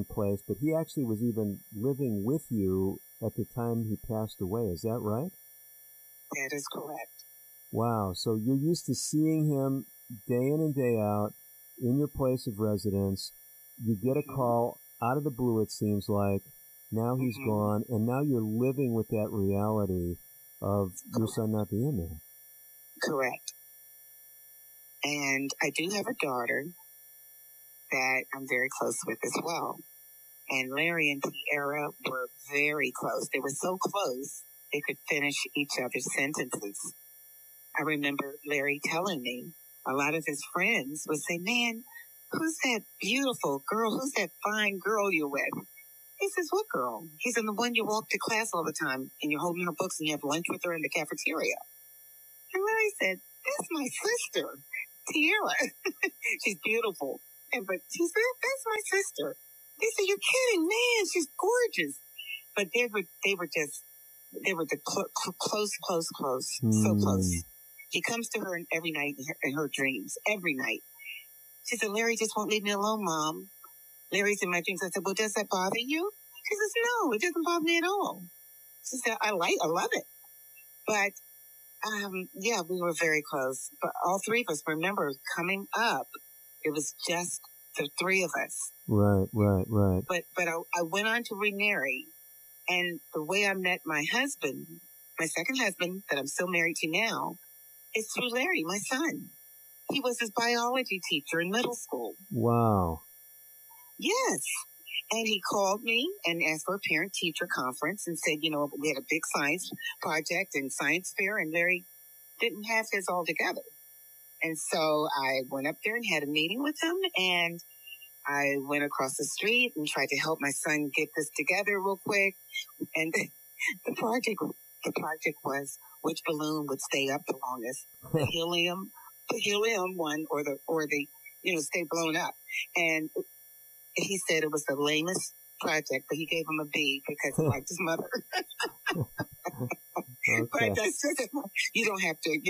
place, but he actually was even living with you at the time he passed away. Is that right? That is correct. Wow. So you're used to seeing him day in and day out in your place of residence. You get a call out of the blue, it seems like. Now he's gone, and now you're living with that reality of your son not being there. Correct. And I do have a daughter that I'm very close with as well. And Larry and Tiara were very close. They were so close, they could finish each other's sentences. I remember Larry telling me a lot of his friends would say, man, who's that beautiful girl? Who's that fine girl you're with? He says, what girl? He said, the one you walk to class all the time and you're holding her books and you have lunch with her in the cafeteria. And Larry said, that's my sister, Tiara. She's beautiful. But she said, that's my sister. They said, you're kidding, man. She's gorgeous. But they were the close, so close. He comes to her every night in her dreams, every night. She said, Larry just won't leave me alone, Mom. Larry's in my dreams. I said, well, does that bother you? She says, no, it doesn't bother me at all. She said, I love it. But, yeah, we were very close. But all three of us, remember, coming up, it was just the three of us. Right. But I went on to remarry. And the way I met my husband, my second husband, that I'm still married to now, is through Larry, my son. He was his biology teacher in middle school. Wow. Yes. And he called me and asked for a parent-teacher conference and said, we had a big science project and science fair, and Larry didn't have his all together. And so I went up there and had a meeting with him, and I went across the street and tried to help my son get this together real quick. And the project was which balloon would stay up the longest, the helium one or the stay blown up. And he said it was the lamest project, but he gave him a B because he liked his mother. Okay. But that's just, you don't have to,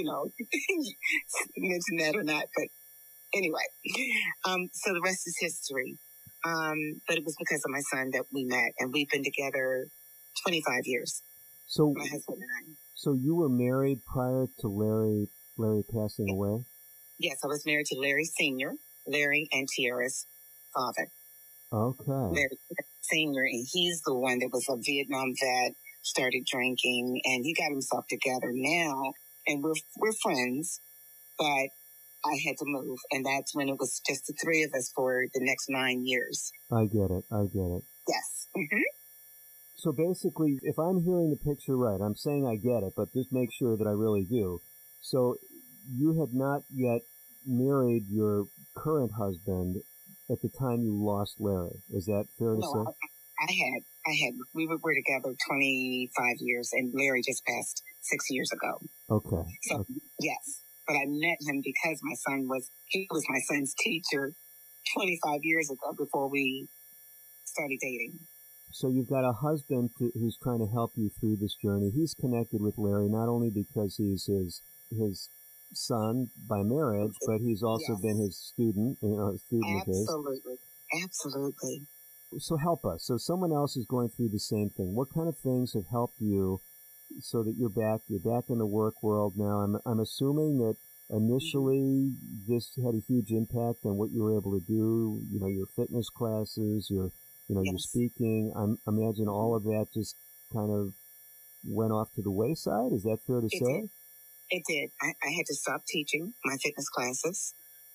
mention that or not. But anyway, so the rest is history. But it was because of my son that we met, and we've been together 25 years. So my husband and I. So you were married prior to Larry passing away? Yes, I was married to Larry Sr., Larry and Tiara's father. Okay. Larry Sr., and he's the one that was a Vietnam vet, started drinking, and he got himself together now, and we're friends, but I had to move, and that's when it was just the three of us for the next 9 years. I get it. Yes. Mm-hmm. So basically, if I'm hearing the picture right, I'm saying I get it, but just make sure that I really do. So you had not yet married your current husband at the time you lost Larry. Is that fair to say? I had. We were together 25 years, and Larry just passed 6 years ago. Okay. So, yes. But I met him because he was my son's teacher 25 years ago before we started dating. So you've got a husband who's trying to help you through this journey. He's connected with Larry not only because he's his son by marriage, but he's also been his student, a student of his. Absolutely. So help us. So someone else is going through the same thing. What kind of things have helped you so that you're back in the work world now? I'm assuming that initially this had a huge impact on what you were able to do, your fitness classes, your speaking. I imagine all of that just kind of went off to the wayside. Is that fair to say? It did. I had to stop teaching my fitness classes.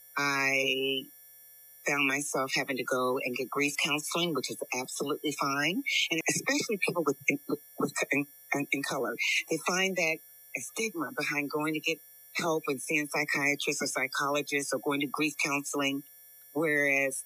I found myself having to go and get grief counseling, which is absolutely fine. And especially people in color, they find that a stigma behind going to get help and seeing psychiatrists or psychologists or going to grief counseling. Whereas,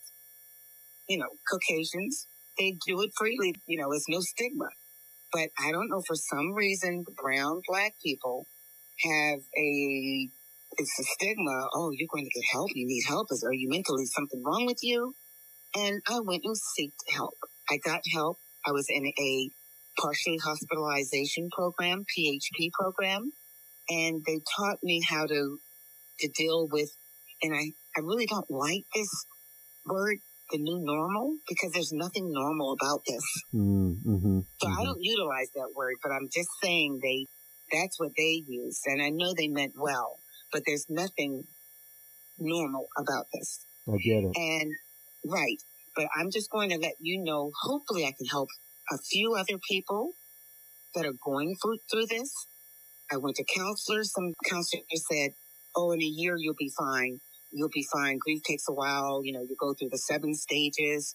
Caucasians, they do it freely. It's no stigma. But I don't know, for some reason, brown, Black people have it's a stigma. Oh, you're going to get help. You need help. Are you mentally something wrong with you? And I went and sought help. I got help. I was in a partially hospitalization program, PHP program. And they taught me how to deal with, and I really don't like this word, the new normal, because there's nothing normal about this. So I don't utilize that word, but I'm just saying that's what they used. And I know they meant well, but there's nothing normal about this. I get it. And right. But I'm just going to let you know, hopefully I can help a few other people that are going through this. I went to counselors. Some counselors said, oh, in a year, you'll be fine. You'll be fine. Grief takes a while. You go through the 7 stages,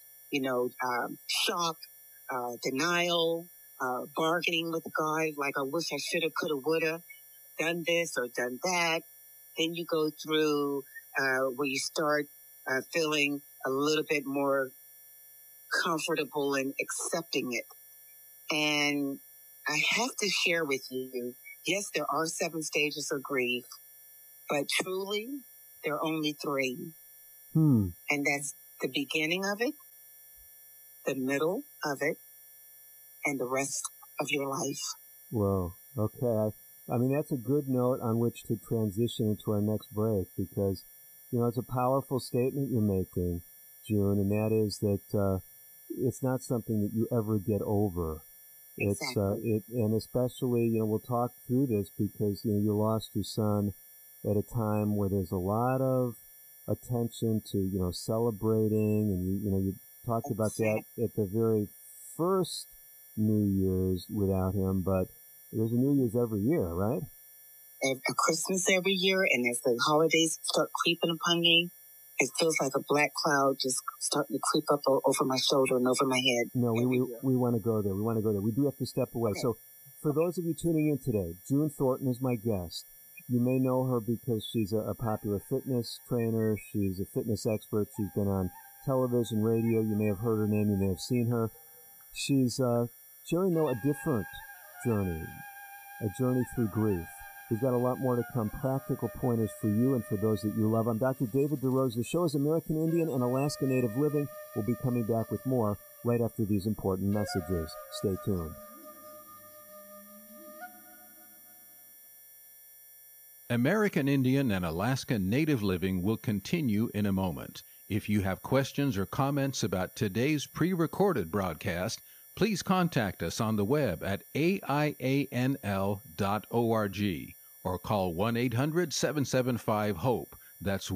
shock, denial, bargaining with God. Like, I wish I should have, could have, would have done this or done that. Then you go through where you start feeling a little bit more comfortable in accepting it. And I have to share with you, yes, there are 7 stages of grief, but truly, there are only 3. And that's the beginning of it, the middle of it, and the rest of your life. Whoa. Okay. I mean, that's a good note on which to transition into our next break, because, it's a powerful statement you're making, June, and that is that it's not something that you ever get over. Exactly. And especially, we'll talk through this because, you lost your son at a time where there's a lot of attention to, celebrating, and you talked about that at the very first New Year's without him, but there's a New Year's every year, right? A Christmas every year, and as the holidays start creeping upon me, it feels like a black cloud just starting to creep up over my shoulder and over my head. No, we want to go there. We do have to step away. Okay. So for those of you tuning in today, June Thornton is my guest. You may know her because she's a popular fitness trainer. She's a fitness expert. She's been on television, radio. You may have heard her name. You may have seen her. She's sharing, though, a different journey, a journey through grief. We've got a lot more to come, practical pointers for you and for those that you love. I'm Dr. David DeRose. The show is American Indian and Alaska Native Living. We'll be coming back with more right after these important messages. Stay tuned. American Indian and Alaska Native Living will continue in a moment. If you have questions or comments about today's pre-recorded broadcast, please contact us on the web at aianl.org or call 1-800-775-HOPE. That's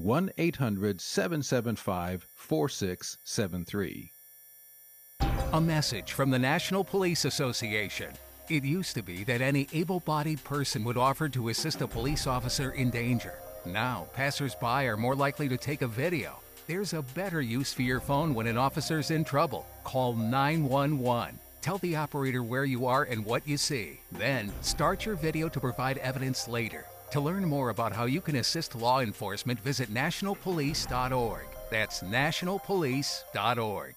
1-800-775-4673. A message from the National Police Association. It used to be that any able-bodied person would offer to assist a police officer in danger. Now, passers-by are more likely to take a video. There's a better use for your phone when an officer's in trouble. Call 911. Tell the operator where you are and what you see. Then, start your video to provide evidence later. To learn more about how you can assist law enforcement, visit nationalpolice.org. That's nationalpolice.org.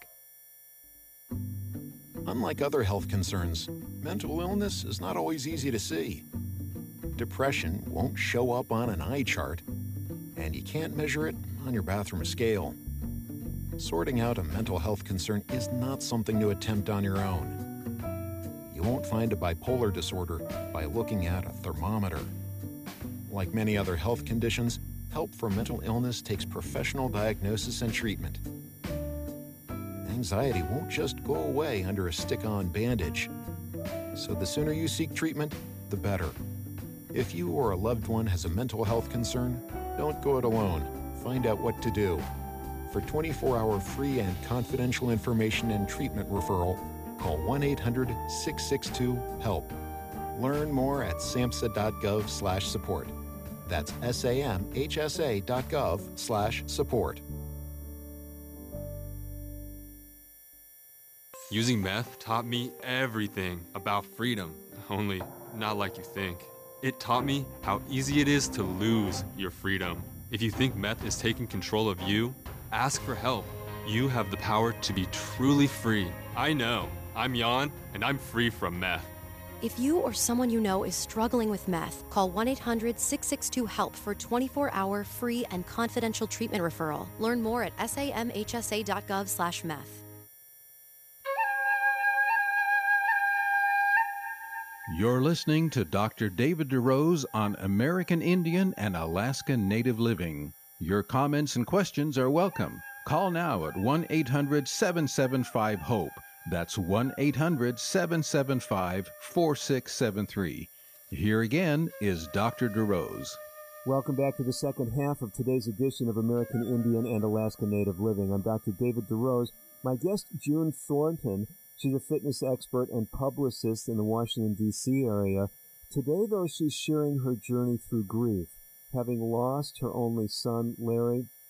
Unlike other health concerns, mental illness is not always easy to see. Depression won't show up on an eye chart, and you can't measure it on your bathroom scale. Sorting out a mental health concern is not something to attempt on your own. You won't find a bipolar disorder by looking at a thermometer. Like many other health conditions, help for mental illness takes professional diagnosis and treatment. Anxiety won't just go away under a stick-on bandage. So the sooner you seek treatment, the better. If you or a loved one has a mental health concern, don't go it alone. Find out what to do. For 24-hour free and confidential information and treatment referral, call 1-800-662-HELP. Learn more at samhsa.gov/support. That's samhsa.gov/support. Using meth taught me everything about freedom, only not like you think. It taught me how easy it is to lose your freedom. If you think meth is taking control of you, ask for help. You have the power to be truly free. I know. I'm Jan, and I'm free from meth. If you or someone you know is struggling with meth, call 1-800-662-HELP for 24-hour free and confidential treatment referral. Learn more at samhsa.gov/meth. You're listening to Dr. David DeRose on American Indian and Alaska Native Living. Your comments and questions are welcome. Call now at 1-800-775-HOPE. That's 1-800-775-4673. Here again is Dr. DeRose. Welcome back to the second half of today's edition of American Indian and Alaska Native Living. I'm Dr. David DeRose. My guest, June Thornton. She's a fitness expert and publicist in the Washington, D.C. area. Today, though, she's sharing her journey through grief. Having lost her only son, Larry,